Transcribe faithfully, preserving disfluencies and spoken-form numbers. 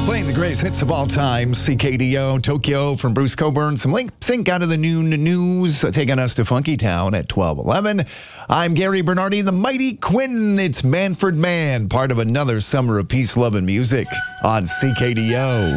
Playing the greatest hits of all time, C K D O, Tokyo from Bruce Coburn. Some link sync out of the noon news, taking us to Funky Town at twelve eleven. I'm Gary Bernardi, the Mighty Quinn. It's Manfred Mann, part of another summer of peace, love, and music on C K D O.